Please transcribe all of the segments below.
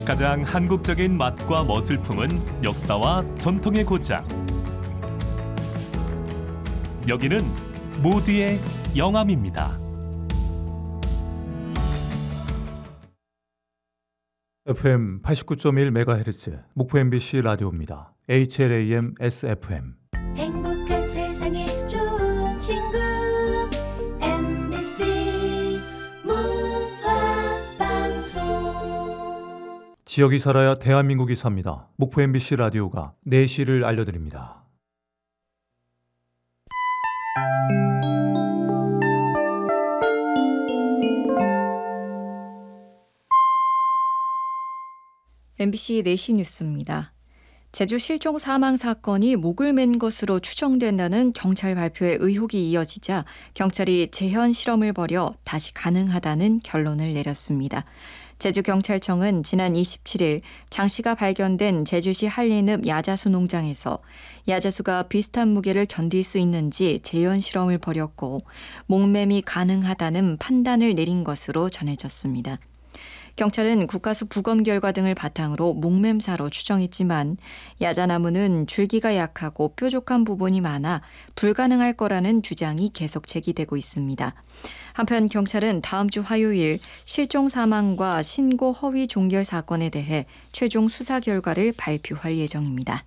가장 한국적인 맛과 멋을 품은 역사와 전통의 고장. 여기는 모두의 영암입니다. FM 89.1MHz 목포 MBC 라디오입니다. HLAM SFM. 행복한 세상에 좋은 친구 MBC 문화방송. 지역이 살아야 대한민국이 삽니다. 목포 MBC 라디오가 내시를 알려드립니다. MBC 내시 뉴스입니다. 제주 실종 사망 사건이 목을 맨 것으로 추정된다는 경찰 발표에 의혹이 이어지자 경찰이 재현 실험을 벌여 다시 가능하다는 결론을 내렸습니다. 제주경찰청은 지난 27일 장 씨가 발견된 제주시 한리읍 야자수 농장에서 야자수가 비슷한 무게를 견딜 수 있는지 재현 실험을 벌였고 목매미 가능하다는 판단을 내린 것으로 전해졌습니다. 경찰은 국가수 부검 결과 등을 바탕으로 목맴사로 추정했지만 야자나무는 줄기가 약하고 뾰족한 부분이 많아 불가능할 거라는 주장이 계속 제기되고 있습니다. 한편 경찰은 다음 주 화요일 실종 사망과 신고 허위 종결 사건에 대해 최종 수사 결과를 발표할 예정입니다.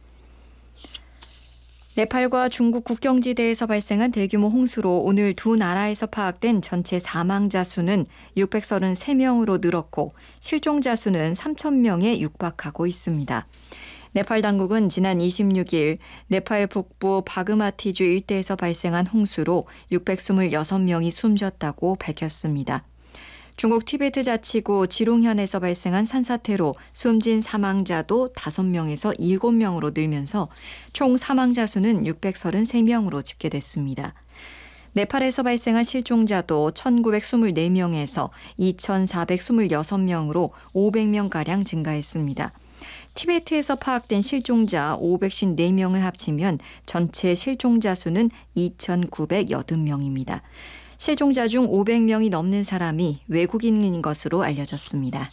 네팔과 중국 국경지대에서 발생한 대규모 홍수로 오늘 두 나라에서 파악된 전체 사망자 수는 633명으로 늘었고 실종자 수는 3,000명에 육박하고 있습니다. 네팔 당국은 지난 26일 네팔 북부 바그마티주 일대에서 발생한 홍수로 626명이 숨졌다고 밝혔습니다. 중국 티베트 자치구 지롱현에서 발생한 산사태로 숨진 사망자도 5명에서 7명으로 늘면서 총 사망자 수는 633명으로 집계됐습니다. 네팔에서 발생한 실종자도 1,924명에서 2,426명으로 500명가량 증가했습니다. 티베트에서 파악된 실종자 554명을 합치면 전체 실종자 수는 2,980명입니다. 실종자 중 500명이 넘는 사람이 외국인인 것으로 알려졌습니다.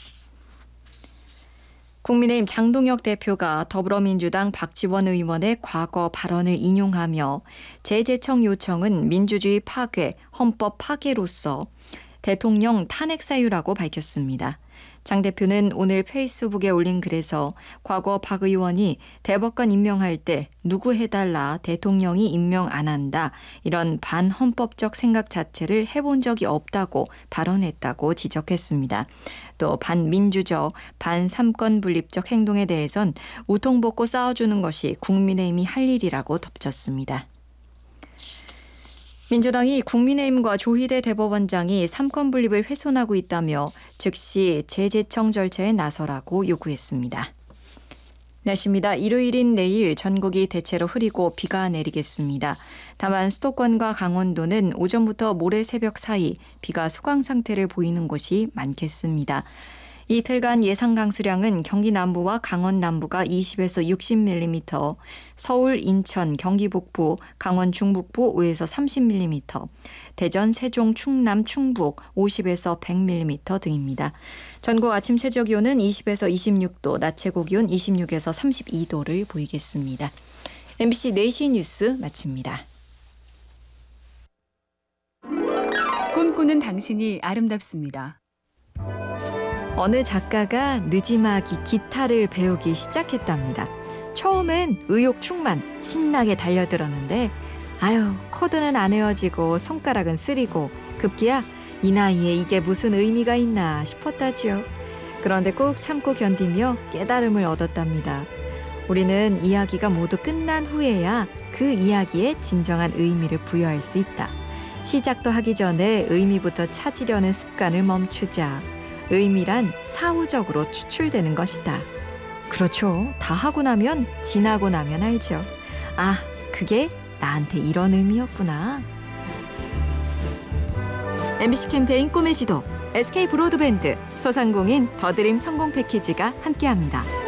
국민의힘 장동혁 대표가 더불어민주당 박지원 의원의 과거 발언을 인용하며 재제청 요청은 민주주의 파괴, 헌법 파괴로서 대통령 탄핵 사유라고 밝혔습니다. 장 대표는 오늘 페이스북에 올린 글에서 과거 박 의원이 대법관 임명할 때 누구 해달라 대통령이 임명 안 한다 이런 반헌법적 생각 자체를 해본 적이 없다고 발언했다고 지적했습니다. 또 반민주적, 반삼권 분립적 행동에 대해선 우통벗고 싸워주는 것이 국민의힘이 할 일이라고 덧붙였습니다. 민주당이 국민의힘과 조희대 대법원장이 삼권 분립을 훼손하고 있다며 즉시 재제청 절차에 나서라고 요구했습니다. 날씨입니다. 일요일인 내일 전국이 대체로 흐리고 비가 내리겠습니다. 다만 수도권과 강원도는 오전부터 모레 새벽 사이 비가 소강 상태를 보이는 곳이 많겠습니다. 이틀간 예상 강수량은 경기 남부와 강원 남부가 20에서 60mm, 서울, 인천, 경기 북부, 강원 중북부 5에서 30mm, 대전, 세종, 충남, 충북 50에서 100mm 등입니다. 전국 아침 최저기온은 20에서 26도, 낮 최고기온 26에서 32도를 보이겠습니다. MBC 4시 뉴스 마칩니다. 꿈꾸는 당신이 아름답습니다. 어느 작가가 느지막이 기타를 배우기 시작했답니다. 처음엔 의욕 충만 신나게 달려들었는데 코드는 안 외워지고 손가락은 쓰리고 급기야 이 나이에 이게 무슨 의미가 있나 싶었다지요. 그런데 꾹 참고 견디며 깨달음을 얻었답니다. 우리는 이야기가 모두 끝난 후에야 그 이야기에 진정한 의미를 부여할 수 있다. 시작도 하기 전에 의미부터 찾으려는 습관을 멈추자. 의미란 사후적으로 추출되는 것이다. 그렇죠. 다 하고 나면 지나고 나면 알죠. 그게 나한테 이런 의미였구나. MBC 캠페인 꿈의 지도, SK 브로드밴드, 소상공인 더드림 성공 패키지가 함께합니다.